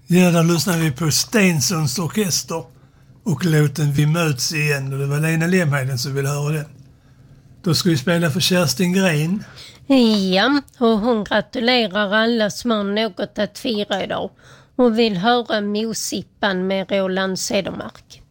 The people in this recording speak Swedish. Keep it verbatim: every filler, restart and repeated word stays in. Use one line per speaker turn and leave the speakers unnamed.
Ja, där lyssnar vi på Stensons orkester och låten Vi möts igen. Och det var Lena Lemheden som ville höra den. Då ska vi spela för Kerstin Gren.
Ja, och hon gratulerar alla som har något att fira idag. Hon vill höra Mosippan med Roland Cedermark.